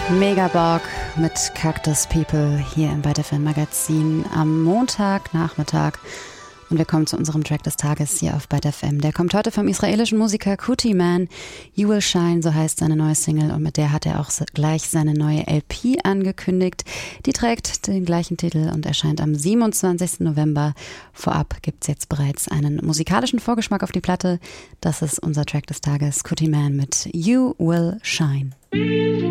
Megaborg mit Cactus People hier im Byte FM Magazin am Montagnachmittag. Und wir kommen zu unserem Track des Tages hier auf Byte FM. Der kommt heute vom israelischen Musiker Kutiman. You Will Shine, so heißt seine neue Single. Und mit der hat er auch gleich seine neue LP angekündigt. Die trägt den gleichen Titel und erscheint am 27. November. Vorab gibt es jetzt bereits einen musikalischen Vorgeschmack auf die Platte. Das ist unser Track des Tages. Kutiman mit You Will Shine.